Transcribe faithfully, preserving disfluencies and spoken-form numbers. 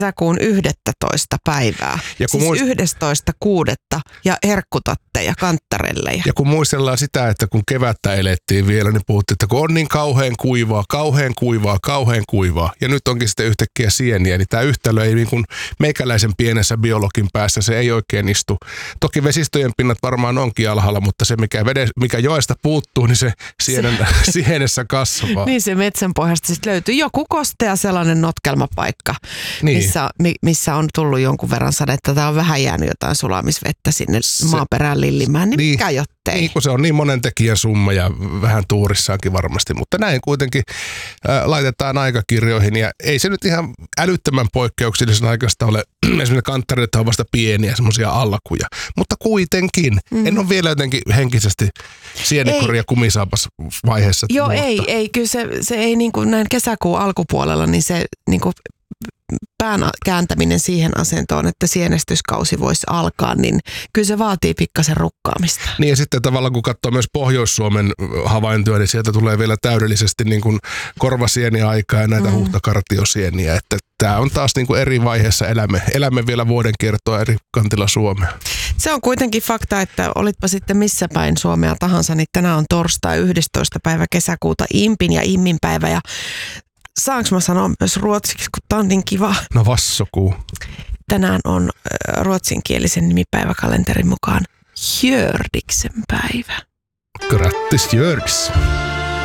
kesäkuun yhdestoista päivää. Ja siis muist... yhdestoista kuudetta ja herkkutatteja kanttarelleja. Ja kun muistellaan sitä, että kun kevättä elettiin vielä, niin puhuttiin, että kun on niin kauhean kuivaa, kauhean kuivaa, kauhean kuivaa. Ja nyt onkin sitten yhtäkkiä sieniä, niin tämä yhtälö ei niin kuin meikäläisen pienessä biologin päässä, se ei oikein istu. Toki vesistöjen pinnat varmaan onkin alhaalla, mutta se mikä, vede, mikä joesta puuttuu, niin se, sienen, se... sienessä kasvaa. Niin se metsän pohjasta sitten löytyy joku kostea sellainen notkelmapaikka, niin. missä, missä on tullut jonkun verran sadetta tai on vähän jäänyt jotain sulamisvettä sinne se, maaperään lillimään, niin, niin mikä jottei. Niin kun se on niin monen tekijän summa ja vähän tuurissaankin varmasti, mutta näin kuitenkin äh, laitetaan aikakirjoihin ja ei se nyt ihan älyttömän poikkeuksellisen aikaista ole. Esimerkiksi kanttarit on vasta pieniä semmoisia alkuja, mutta kuitenkin. Mm. En ole vielä jotenkin henkisesti sienekori ja kumisaapas vaiheessa. Joo, muuta. ei, ei. Kyllä se, se ei niin kuin näin kesäkuun alkupuolella, niin se niin kuin pään kääntäminen siihen asentoon, että sienestyskausi voisi alkaa, niin kyllä se vaatii pikkasen rukkaamista. Niin ja sitten tavallaan kun katsoo myös Pohjois-Suomen havaintoja, niin sieltä tulee vielä täydellisesti niin kuin korvasieniaikaa ja näitä mm. huhtakartiosieniä, että tämä on taas niin kuin eri vaiheessa elämme, elämme vielä vuoden kiertoa eri kantilla Suomea. Se on kuitenkin fakta, että olitpa sitten missä päin Suomea tahansa, niin tänään on torstai yhdestoista päivä kesäkuuta, Impin ja Immin päivä ja saanko mä sanoa myös ruotsiksi, kun tää on niin kiva? No vassokuu. Tänään on äh, ruotsinkielisen nimipäiväkalenterin mukaan Hjördiksen päivä. Grattis Jörgs.